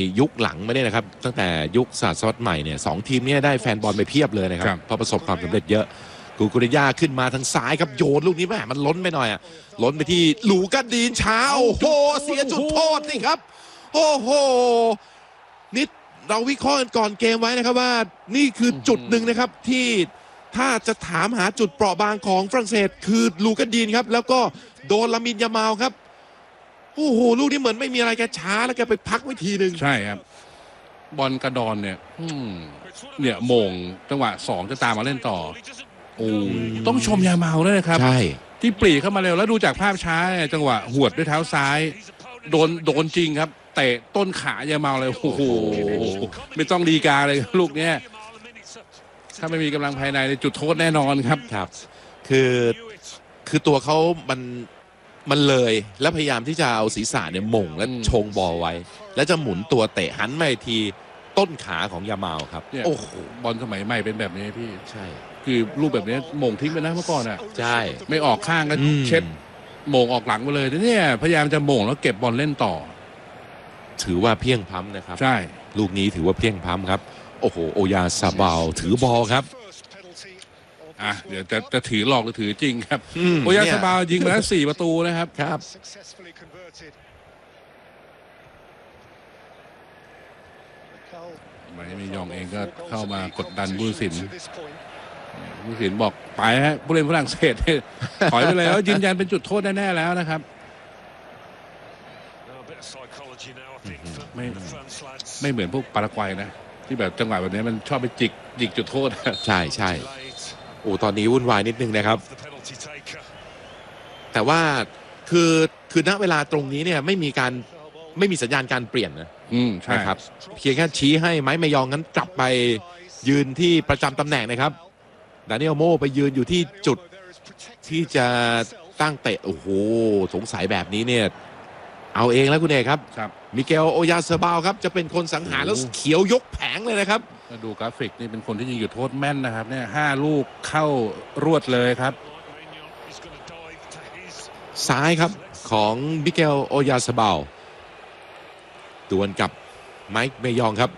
ยุคหลังไม่ได้นะครับตั้งแต่ยุคศาสตร์ใหม่เนี่ย2ทีมนี้ได้แฟนบอลไปเพียบเลยนะครับเพราะประสบความสำเร็จเยอะกูกุริยาขึ้นมาทางซ้ายครับโยนลูกนี้แม่มันล้นไปหน่อยอ่ะล้นไปที่หลูกัดดีนช้าโอ้โหเสียจุดโทษนี่ครับโอ้โหนิดเราวิเคราะห์กันก่อนเกมไว้นะครับว่านี่คือจุดหนึ่งนะครับที่ถ้าจะถามหาจุดเปราะบางของฝรั่งเศสคือลูกัดดีนครับแล้วก็โดนลามินยามาลครับโอ้โหลูกนี้เหมือนไม่มีอะไรแกช้าแล้วแกไปพักไว้ทีหนึ่งใช่ครับบอลกระดอนเนี่ยโมงจังหวะ2จะตามมาเล่นต่อโอ้ต้องชมยามาลด้วยนะครับใช่ที่ปรีเข้ามาเร็วแล้วดูจากภาพช้าจังหวะหวดด้วยเท้าซ้ายโดนจริงครับเตะต้นขายามาลเลยโอ้โหไม่ต้องดีกาเลยลูกเนี้ยถ้าไม่มีกำลังภายในจุดโทษแน่นอนครับคือตัวเขามันเลยแล้วพยายามที่จะเอาศีรษะเนี่ยหม่งและชงบอลไว้แล้วจะหมุนตัวเตะหันมาทีต้นขาของยามาลครับโอ้โหบอลสมัยใหม่เป็นแบบนี้พี่ใช่คือรูปแบบนี้หม่งทิ้งไปนะเมื่อก่อนอ่ะใช่ไม่ออกข้างก็เช็ดหม่งออกหลังไปเลยเนี่ยพยายามจะหม่งแล้วเก็บบอลเล่นต่อถือว่าเพียงพ้ำนะครับใช่ลูกนี้ถือว่าเพียงพ้ำครับโอ้โหโอยาซาบาลถือบอลครับเดี๋ยวจะถือหลอกหรือถือจริงครับโอยาซาบาลยิงมาแล้ว4 ประตูนะครับไม่ยองเองก็เข้ามากดดันผู้ตัดสินบอกไปฮะผู้เล่นฝรั่งเศสถอยไปแล้วยืนยันเป็นจุดโทษแน่ๆแล้วนะครับไม่เหมือนพวกปารากวัยนะที่แบบจังหวะแบบนี้มันชอบไปจิกจุดโทษใช่โอ้ตอนนี้วุ่นวายนิดนึงนะครับแต่ว่าคือณเวลาตรงนี้เนี่ยไม่มีสัญญาณการเปลี่ยนนะใช่ครับเพียงแค่ชี้ให้ไม้เมยองนั้นกลับไปยืนที่ประจำตำแหน่งนะครับดานิเอลโมไปยืนอยู่ที่จุดที่จะตั้งเตะโอ้โหสงสัยแบบนี้เนี่ยเอาเองแล้วคุณเอกครับมิเกลโอยาซาบาลครับจะเป็นคนสังหารแล้วเขียวยกแผงเลยนะครับดูกราฟิกนี่เป็นคนที่ยิงจุดโทษแม่นนะครับเนี่ย5 ลูกเข้ารวดเลยครับซ้ายครับของมิเกลโอยาซาบาลดวลกับไมค์เมยองครับ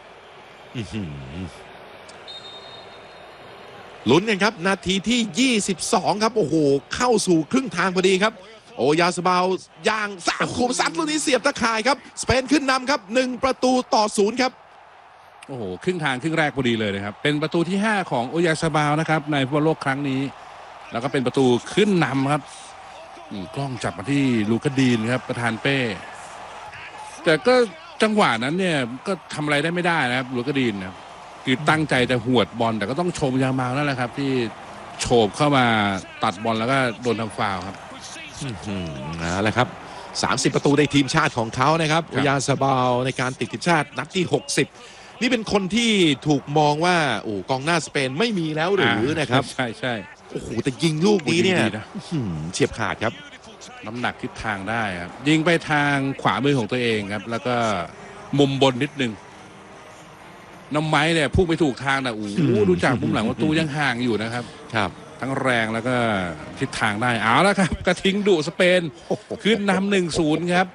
ลุ้นกันครับนาทีที่22ครับโอ้โหเข้าสู่ครึ่งทางพอดีครับโอยาซาบาลย่าง3 คุมซัดลูกนี้เสียบตะข่ายครับสเปนขึ้นนำครับ1-0 ครับโอ้โหครึ่งทางครึ่งแรกพอดีเลยนะครับเป็นประตูที่5ของโอยาซาบาลนะครับในฟุตบอลโลกครั้งนี้แล้วก็เป็นประตูขึ้นนำครับกล้องจับมาที่ลูกัดดีนครับประธานเป้แต่ก็จังหวะนั้นเนี่ยก็ทำอะไรได้ไม่ได้นะครับลูกัดดีนนะคือตั้งใจจะหวดบอลแต่ก็ต้องชมยามาลนั่นแหละครับที่โฉบเข้ามาตัดบอลแล้วก็โดนทำฟาวล์ครับนั่นแหละครับ30 ประตูในทีมชาติของเขานะครับโอยาซาบาลในการติดทีมชาตินัดที่60นี่เป็นคนที่ถูกมองว่าโอ้กองหน้าสเปนไม่มีแล้วหรือนะครับใช่โอ้โหแต่ยิงลูกนี้เนี่ยเฉียบขาดครับน้ำหนักทิศทางได้ครับยิงไปทางขวามือของตัวเองครับแล้วก็มุมบนนิดนึงน้ำไม้เนี่ยพุ่งไปถูกทางนะโอ้โหดูจากมุมหลังประตูยังห่างอยู่นะครับทั้งแรงแล้วก็ทิศทางได้เอาแล้วครับกระทิงดุสเปนขึ้นนำ1-0ครับ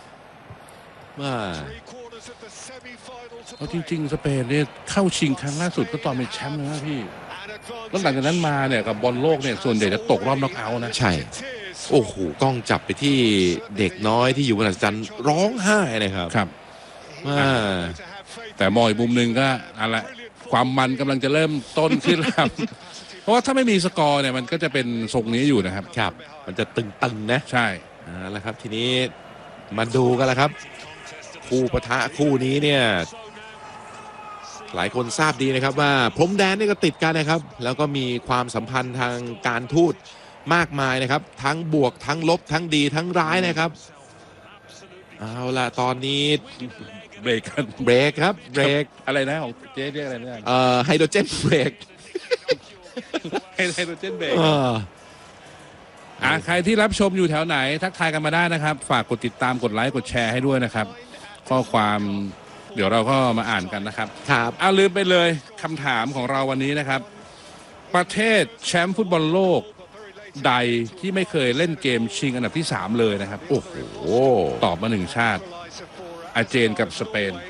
จริงๆสเปนเนี่ยเข้าชิงครั้งล่าสุดก็ตอนเป็นแชมป์นะพี่แล้วหลังจากนั้นมาเนี่ยกับบอลโลกเนี่ยส่วนใหญ่จะตกรอบน็อกเอาท์นะใช่โอ้โหกล้องจับไปที่เด็กน้อยที่อยู่บนอัศจรรย์ร้องไห้นะครับแต่มองอีกมุมหนึ่งก็อะไรความมันกำลังจะเริ่มต้นขึ้นแล้วเพราะว่าถ้าไม่มีสกอร์เนี่ยมันก็จะเป็นทรงนี้อยู่นะครับมันจะตึงๆนะใช่แล้วครับทีนี้มาดูกันแล้วครับคู่ปะทะคู่นี้เนี่ยหลายคนทราบดีนะครับว่าพรมแดนนี่ก็ติดกันนะครับแล้วก็มีความสัมพันธ์ทางการทูตมากมายนะครับทั้งบวกทั้งลบทั้งดีทั้งร้ายนะครับเอาล่ะตอนนี้เบรกครับเบรกอะไรนะของเจ๊เรียกอะไรนะไฮโดรเจนเบรกไฮโดรเจนเบรกใครที่รับชมอยู่แถวไหนทักทายกันมาได้นะครับฝากกดติดตามกดไลค์กดแชร์ให้ด้วยนะครับข้อความเดี๋ยวเราก็มาอ่านกันนะครับลืมไปเลยคำถามของเราวันนี้นะครับประเทศแชมป์ฟุตบอลโลกใดที่ไม่เคยเล่นเกมชิงอันดับที่3เลยนะครับโอ้โหตอบมา1 ชาติอาร์เจนกับสเปน